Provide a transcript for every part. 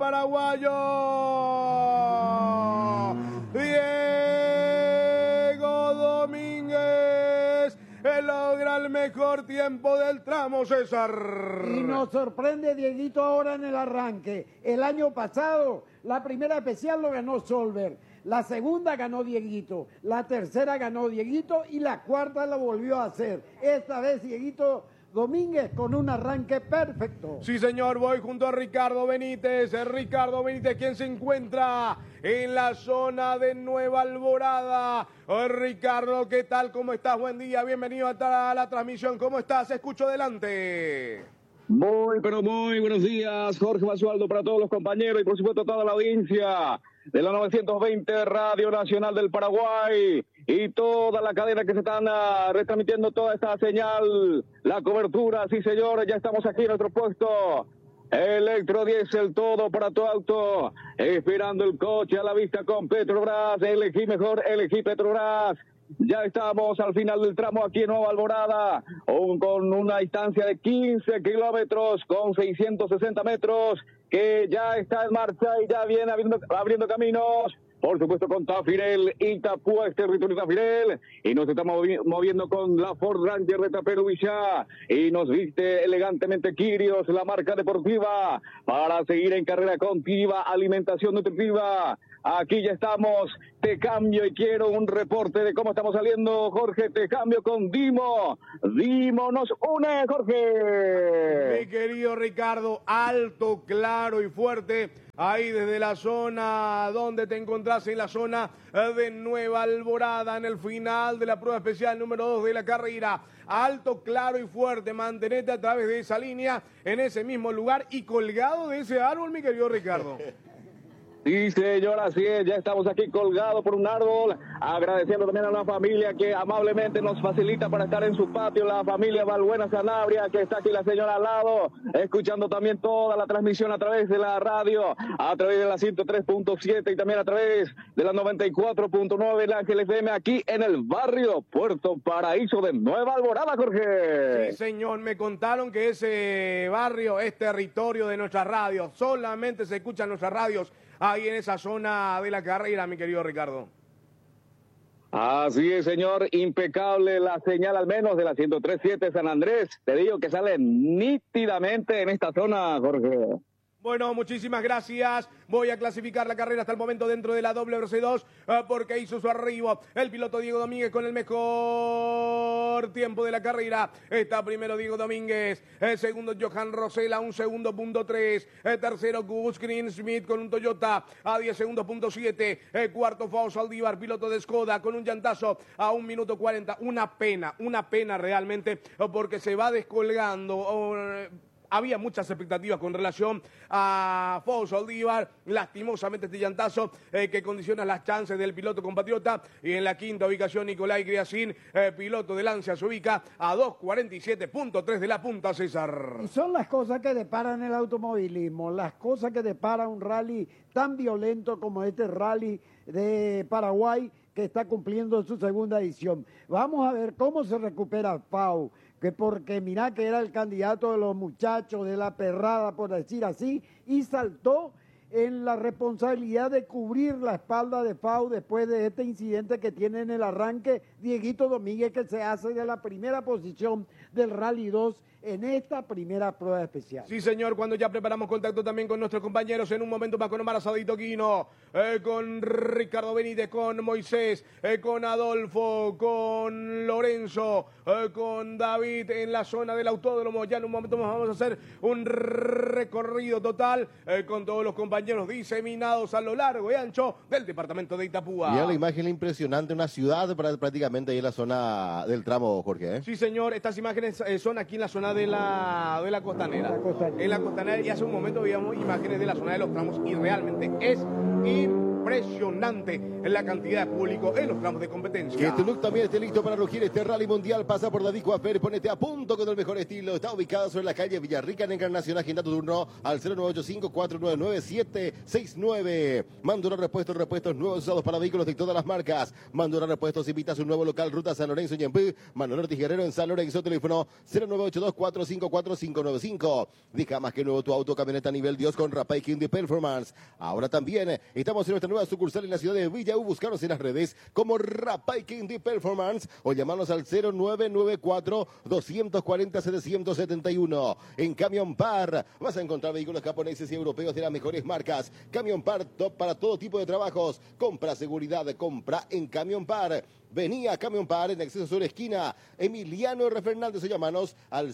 paraguayo Diego Domínguez logra el mejor tiempo del tramo, César. Y nos sorprende Dieguito ahora en el arranque. El año pasado, la primera especial lo ganó Solver, la segunda ganó Dieguito, la tercera ganó Dieguito y la cuarta la volvió a hacer. Esta vez Dieguito Domínguez con un arranque perfecto. Sí, señor, voy junto a Ricardo Benítez. Ricardo Benítez, quien se encuentra en la zona de Nueva Alborada. Ricardo, ¿qué tal? ¿Cómo estás? Buen día, bienvenido a la transmisión. ¿Cómo estás? Escucho adelante. Muy, pero muy buenos días, Jorge Basualdo, para todos los compañeros y por supuesto toda la audiencia de la 920 Radio Nacional del Paraguay y toda la cadena que se están retransmitiendo toda esta señal, la cobertura, sí señor, ya estamos aquí en nuestro puesto Electrodiesel, todo para tu auto, esperando el coche a la vista con Petrobras. Elegí mejor, elegí Petrobras. Ya estamos al final del tramo aquí en Nueva Alborada, con una distancia de 15 kilómetros, con 660 metros, que ya está en marcha y ya viene abriendo caminos. Por supuesto con Tafirel, Itapúa, territorio Tafirel, y nos estamos moviendo con la Ford Ranger de Taperuilla, y nos viste elegantemente Quirios, la marca deportiva, para seguir en carrera continua, alimentación nutritiva. Aquí ya estamos, te cambio y quiero un reporte de cómo estamos saliendo, Jorge, te cambio con Dimo. Dimo nos une, Jorge. Mi querido Ricardo, alto, claro y fuerte, ahí desde la zona donde te encontrás, en la zona de Nueva Alborada, en el final de la prueba especial número 2 de la carrera. Alto, claro y fuerte, mantenete a través de esa línea, en ese mismo lugar y colgado de ese árbol, mi querido Ricardo. Sí, señor, así es, ya estamos aquí colgados por un árbol, agradeciendo también a la familia que amablemente nos facilita para estar en su patio, la familia Valbuena Sanabria, que está aquí la señora al lado, escuchando también toda la transmisión a través de la radio, a través de la 103.7 y también a través de la 94.9, el Ángel FM, aquí en el barrio Puerto Paraíso de Nueva Alborada, Jorge. Sí, señor, me contaron que ese barrio es territorio de nuestras radios, solamente se escuchan nuestras radios ahí en esa zona de la carrera, mi querido Ricardo. Así es, señor, impecable la señal al menos de la 103.7 San Andrés. Te digo que sale nítidamente en esta zona, Jorge. Bueno, muchísimas gracias. Voy a clasificar la carrera hasta el momento dentro de la WRC2 porque hizo su arribo el piloto Diego Domínguez con el mejor tiempo de la carrera. Está primero Diego Domínguez, segundo Johan Rosela, un segundo punto 3, tercero Gus Greensmith con un Toyota a 10 segundos punto 7, cuarto Fausto Aldívar, piloto de Skoda con un llantazo a 1 minuto 40. Una pena realmente porque se va descolgando. Había muchas expectativas con relación a Fausto Aldívar, lastimosamente este llantazo que condiciona las chances del piloto compatriota. Y en la quinta ubicación Nicolai Griacin, piloto de Lancia, se ubica a 2.47.3 de la punta, César. Y son las cosas que deparan el automovilismo, las cosas que deparan un rally tan violento como este rally de Paraguay que está cumpliendo su segunda edición. Vamos a ver cómo se recupera Pau, que porque mirá que era el candidato de los muchachos de la perrada, por decir así, y saltó en la responsabilidad de cubrir la espalda de Pau después de este incidente que tiene en el arranque Dieguito Domínguez, que se hace de la primera posición del Rally 2 en esta primera prueba especial. Sí, señor, cuando ya preparamos contacto también con nuestros compañeros en un momento más con Omar Asadito Quino, con Ricardo Benítez, con Moisés, con Adolfo, con Lorenzo, con David en la zona del autódromo. Ya en un momento más vamos a hacer un recorrido total con todos los compañeros diseminados a lo largo y ancho del departamento de Itapúa. Mira la imagen impresionante, una ciudad prácticamente ahí en la zona del tramo, Jorge. Sí, señor, estas imágenes son aquí en la zona de la costanera. En la costanera, y hace un momento veíamos imágenes de la zona de los tramos y realmente es impresionante. impresionante en la cantidad de público en los tramos de competencia. Que tu look también esté listo para rugir este rally mundial. Pasa por David Coafer, ponete a punto con el mejor estilo. Está ubicado sobre la calle Villarrica en Encarnación. Agenda tu turno al 0985-499-769. Mandura Repuestos nuevos usados para vehículos de todas las marcas. Mandura Repuestos invita a su nuevo local, Ruta San Lorenzo, Ñempú. Manuel Ortiz Guerrero en San Lorenzo, teléfono 0982-454-595. Deja más que nuevo tu auto, camioneta nivel Dios con Rapay Hyundai Performance. Ahora también estamos en nuestra nueva sucursal en la ciudad de Villa U. Buscarnos en las redes como Rapay Hyundai Performance o llamarnos al 0994-240-771. En Camión Par vas a encontrar vehículos japoneses y europeos de las mejores marcas. Camión Par, top para todo tipo de trabajos. Compra seguridad, compra en Camión Par. Venía a Camión Par en Acceso Sur Esquina Emiliano R. Fernández o llamanos al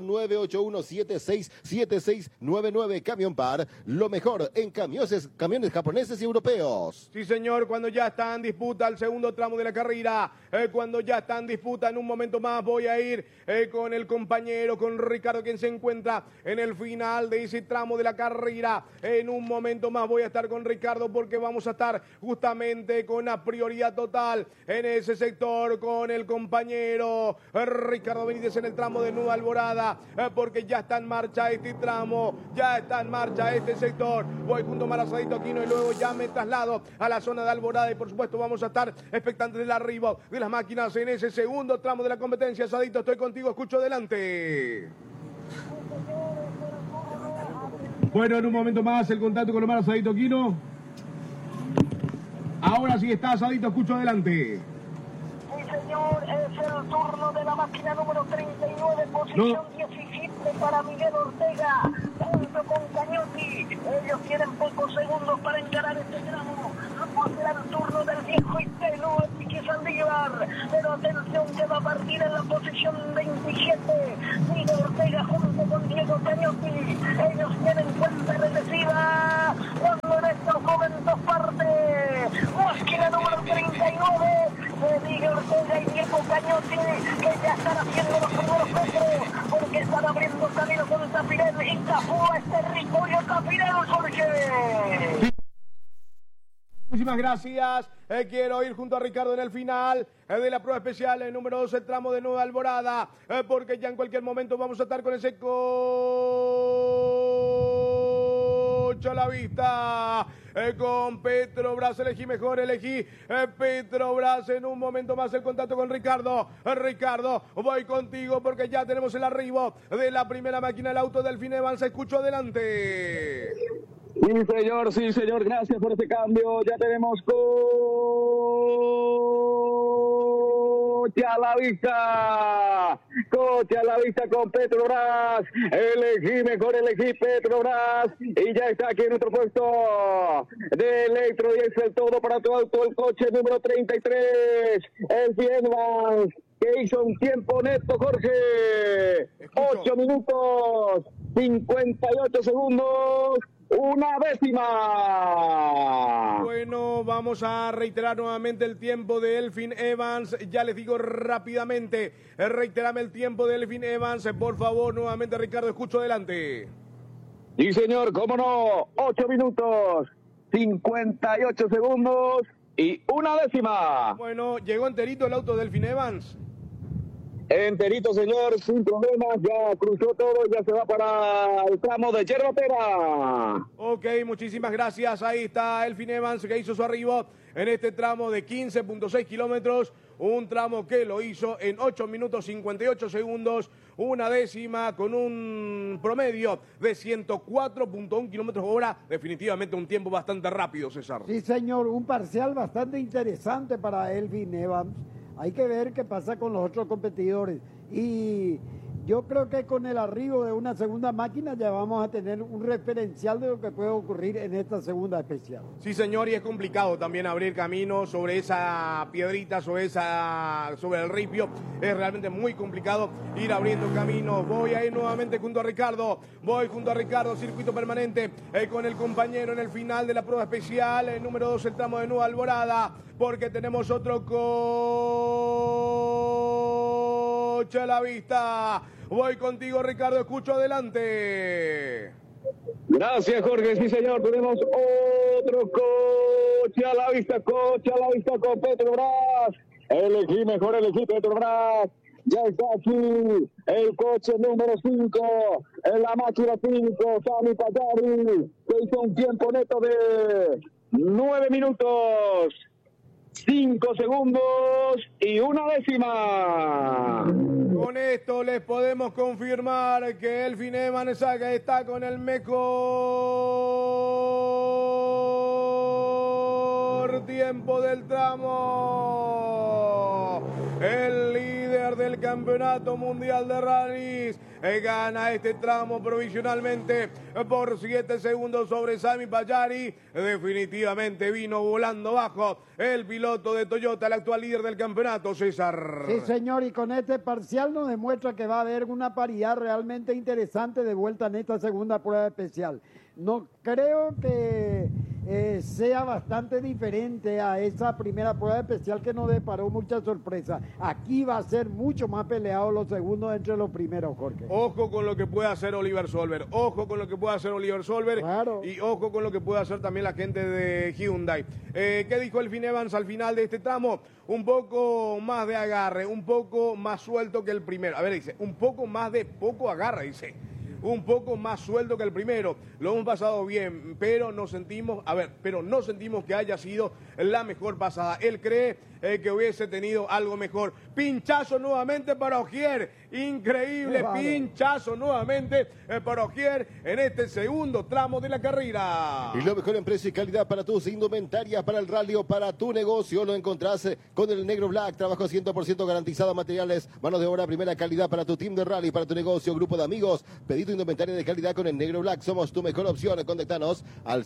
0981-767699. Camión Par, lo mejor en camiones japoneses y europeos. Sí, señor, cuando ya está en disputa el segundo tramo de la carrera, cuando ya está en disputa, en un momento más voy a ir con el compañero, con Ricardo, quien se encuentra en el final de ese tramo de la carrera. En un momento más voy a estar con Ricardo porque vamos a estar justamente con la prioridad total en ese sector con el compañero Ricardo Benítez en el tramo de Nueva Alborada, porque ya está en marcha este tramo, ya está en marcha este sector. Voy junto a Marazadito Aquino y luego ya me traslado a la zona de Alborada y por supuesto vamos a estar expectantes del arribo de las máquinas en ese segundo tramo de la competencia. Sadito, estoy contigo, escucho adelante. Bueno, en un momento más el contacto con Omar Sadito Aquino. Ahora sí está, Sadito, escucho adelante. Señor, es el turno de la máquina número 39, posición 17 para Miguel Ortega, junto con Cañotti. Ellos tienen pocos segundos para encarar este tramo. No será el turno del viejo y Telo Pique Saldívar, pero atención que va a partir en la posición 27. Miguel Ortega junto con Diego Cañotti. Ellos tienen cuenta regresiva cuando en estos momentos parte máquina número 39 de Miguel Ortega y Diego Cañotti, que ya están haciendo los primeros metros, porque están abriendo camino con Tapirel y Cafúa, este territorio Tapirel, Jorge. Muchísimas gracias. Quiero ir junto a Ricardo en el final de la prueba especial, el número 2, el tramo de Nueva Alborada, porque ya en cualquier momento vamos a estar con ese coche a la vista. Con Petrobras elegí mejor, Petrobras. En un momento más el contacto con Ricardo. Ricardo, voy contigo porque ya tenemos el arribo de la primera máquina, el auto del Evans. Escucho adelante. Sí, señor, gracias por este cambio. Ya tenemos coche a la vista con Petrobras. Elegí Petrobras y ya está aquí en nuestro puesto de Electro y es el todo para tu auto, el coche número 33, el Evans, que hizo un tiempo neto, Jorge. 8 minutos 58 segundos. Una décima. Bueno, vamos a reiterar nuevamente el tiempo de Elfin Evans. Ya les digo rápidamente, reiterame el tiempo de Elfin Evans, por favor, nuevamente Ricardo, escucho adelante. Sí, señor, cómo no, 8 minutos, 58 segundos y una décima. Bueno, llegó enterito el auto de Elfin Evans. Enterito, señor, sin problemas, ya cruzó todo, ya se va para el tramo de Yerbatera. Ok, muchísimas gracias. Ahí está Elfin Evans, que hizo su arribo en este tramo de 15.6 kilómetros. Un tramo que lo hizo en 8 minutos 58 segundos, una décima, con un promedio de 104.1 kilómetros por hora. Definitivamente un tiempo bastante rápido, César. Sí, señor, un parcial bastante interesante para Elfin Evans. Hay que ver qué pasa con los otros competidores. Y yo creo que con el arribo de una segunda máquina ya vamos a tener un referencial de lo que puede ocurrir en esta segunda especial. Sí, señor, y es complicado también abrir camino sobre esa piedrita, sobre el ripio. Es realmente muy complicado ir abriendo camino. Voy a ir nuevamente junto a Ricardo. Circuito permanente con el compañero en el final de la prueba especial. El número 2, el tramo de Nueva Alborada, porque tenemos otro coche a la vista. Voy contigo, Ricardo, escucho adelante. Gracias, Jorge. Sí, señor, tenemos otro coche a la vista con Petrobras. Elegí mejor, elegí Petrobras. Ya está aquí el coche número 5, en la máquina 5, Sami Pajari, que hizo un tiempo neto de 9 minutos, 5 segundos y 1 décima. Con esto les podemos confirmar que el Fineman Saga está con el mejor tiempo del tramo. El líder del campeonato mundial de rallies gana este tramo provisionalmente por 7 segundos sobre Sami Pajari. Definitivamente vino volando bajo el piloto de Toyota, el actual líder del campeonato, César. Sí, señor, y con este parcial nos demuestra que va a haber una paridad realmente interesante de vuelta en esta segunda prueba especial. No creo que sea bastante diferente a esa primera prueba especial que nos deparó mucha sorpresa. Aquí va a ser mucho más peleado los segundos entre los primeros, Jorge. Ojo con lo que puede hacer Oliver Solberg, ojo con lo que puede hacer Oliver Solberg, claro. Y ojo con lo que puede hacer también la gente de Hyundai. ¿Qué dijo el Evans al final de este tramo? Un poco más de agarre, un poco más suelto que el primero. A ver, dice, un poco más de poco agarre, dice. Un poco más suelto que el primero. Lo hemos pasado bien, pero no sentimos que haya sido la mejor pasada. Él cree que hubiese tenido algo mejor. Pinchazo nuevamente para Ogier. Increíble, pinchazo nuevamente para Ogier en este segundo tramo de la carrera. Y lo mejor en precio y calidad para tus indumentarias, para el rally o para tu negocio, lo encontrás con el Negro Black. Trabajo 100% garantizado, materiales, mano de obra, primera calidad para tu team de rally, para tu negocio, grupo de amigos. Pedí tu indumentaria de calidad con el Negro Black. Somos tu mejor opción. Contactanos al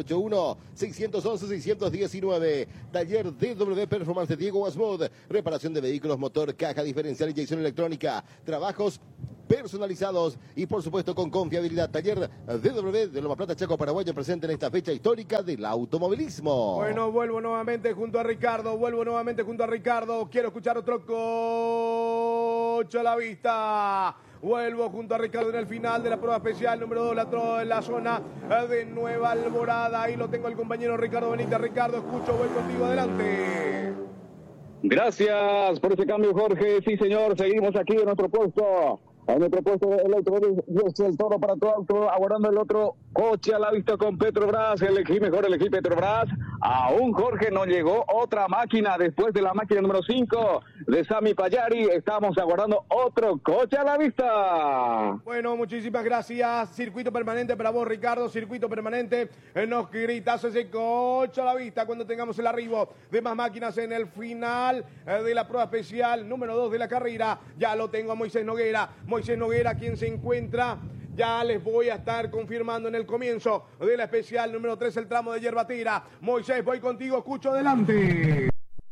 0981-611-619. Taller DW Performance de Diego Wasmod. Reparación de vehículos, motor, caja diferencial, inyección electrónica. Trabajos personalizados y por supuesto con confiabilidad. Taller DW de Loma Plata, Chaco, Paraguayo, presente en esta fecha histórica del automovilismo. Bueno, vuelvo nuevamente junto a Ricardo. Quiero escuchar otro coche a la vista. Vuelvo junto a Ricardo en el final de la prueba especial número 2, en la zona de Nueva Alborada. Ahí lo tengo el compañero Ricardo Benítez. Ricardo, escucho, voy contigo, adelante. Gracias por ese cambio, Jorge. Sí, señor, seguimos aquí en nuestro puesto. En nuestro puesto del automóvil, el Toro para tu auto, aguardando el otro coche a la vista con Petrobras. Elegí mejor, elegí Petrobras. Aún, Jorge, no llegó otra máquina después de la máquina número 5 de Sami Pajari. Estamos aguardando otro coche a la vista. Bueno, muchísimas gracias. Circuito permanente para vos, Ricardo. Circuito permanente. Nos gritas ese coche a la vista cuando tengamos el arribo de más máquinas en el final de la prueba especial número 2 de la carrera. Ya lo tengo a Moisés Noguera. Moisés Noguera, quien se encuentra, ya les voy a estar confirmando en el comienzo de la especial número 3, el tramo de Yerbatera. Moisés, voy contigo, escucho, adelante.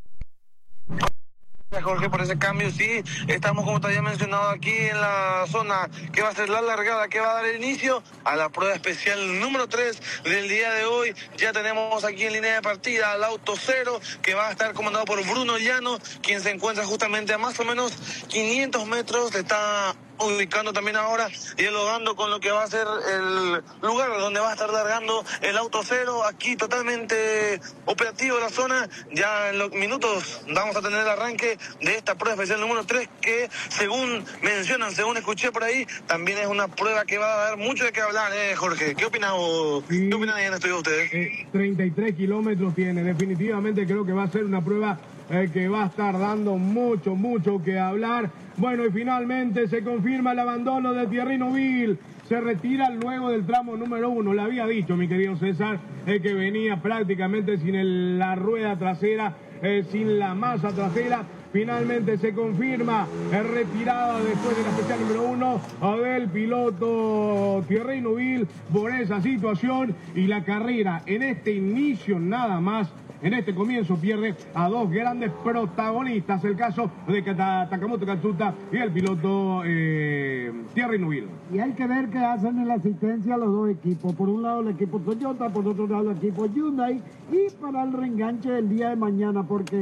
Jorge, por ese cambio, sí, estamos como te había mencionado aquí en la zona que va a ser la largada, que va a dar el inicio a la prueba especial número 3 del día de hoy. Ya tenemos aquí en línea de partida al auto 0, que va a estar comandado por Bruno Llano, quien se encuentra justamente a más o menos 500 metros, se está ubicando también ahora, dialogando con lo que va a ser el lugar donde va a estar largando el auto 0, aquí totalmente operativo la zona. Ya en los minutos vamos a tener el arranque de esta prueba especial número 3, que según mencionan, según escuché por ahí, también es una prueba que va a dar mucho de qué hablar, Jorge. ¿Qué opinan Sí. ¿Qué opinan en esto ustedes? 33 kilómetros tiene, definitivamente creo que va a ser una prueba que va a estar dando mucho que hablar. Bueno, y finalmente se confirma el abandono de Thierry Neuville. Se retira luego del tramo número 1. Le había dicho, mi querido César, que venía prácticamente sin la rueda trasera, sin la masa trasera. Finalmente se confirma retirada después de la especial número 1 del piloto Thierry Neuville por esa situación. Y la carrera en este inicio nada más, en este comienzo, pierde a dos grandes protagonistas, el caso de Takamoto Katsuta y el piloto Thierry Neuville. Y hay que ver qué hacen en la asistencia los dos equipos. Por un lado el equipo Toyota, por otro lado el equipo Hyundai, y para el reenganche del día de mañana, porque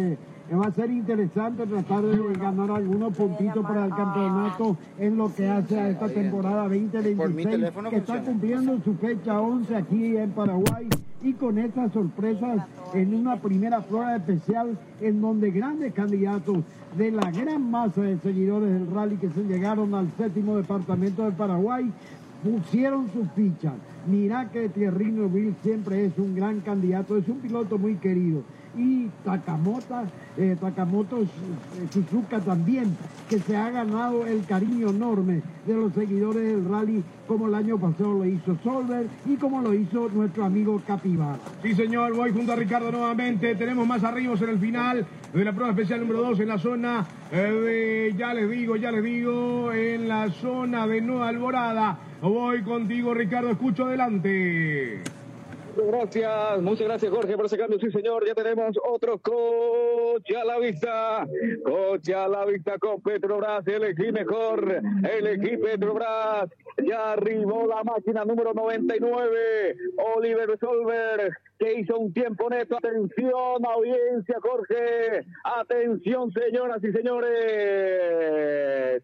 Va a ser interesante tratar de ganar algunos puntitos para el campeonato en lo que hace a esta temporada 2026, que está cumpliendo su fecha 11 aquí en Paraguay, y con estas sorpresas en una primera prueba especial en donde grandes candidatos de la gran masa de seguidores del rally que se llegaron al 7º departamento de Paraguay pusieron sus fichas. Mirá que Thierry Neuville siempre es un gran candidato, es un piloto muy querido. Y Takamoto Shizuka también, que se ha ganado el cariño enorme de los seguidores del rally, como el año pasado lo hizo Solberg y como lo hizo nuestro amigo Capibara. Sí, señor, voy junto a Ricardo nuevamente. Tenemos más arribos en el final de la prueba especial número 2 en la zona de, ya les digo, en la zona de Nueva Alborada. Voy contigo, Ricardo, escucho adelante. Muchas gracias Jorge por ese cambio, sí señor, ya tenemos otro coche a la vista con Petrobras, el equipo mejor, el equipo Petrobras, ya arribó la máquina número 99, Oliver Solberg, que hizo un tiempo neto. Atención audiencia Jorge, atención señoras y señores,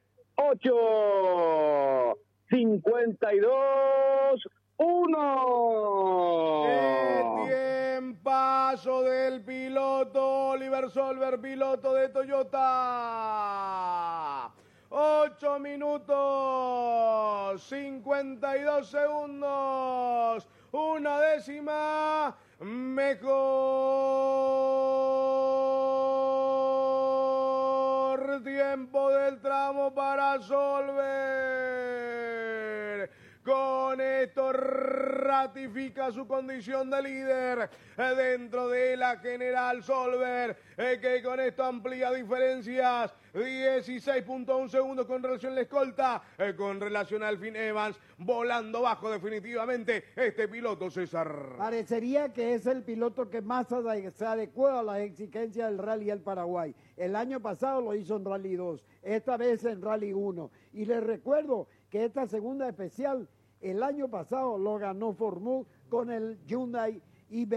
8:52. Tiempazo del piloto Oliver Solberg, piloto de Toyota. 8 minutos 52 segundos, una décima mejor tiempo del tramo para Solberg. Con esto ratifica su condición de líder dentro de la General Solberg, que con esto amplía diferencias, 16.1 segundos con relación a la escolta, con relación al Finn Evans, volando bajo definitivamente este piloto, César. Parecería que es el piloto que más se adecua a las exigencias del Rally del Paraguay. El año pasado lo hizo en Rally 2, esta vez en Rally 1. Y les recuerdo que esta segunda especial, el año pasado lo ganó Formol con el Hyundai i20.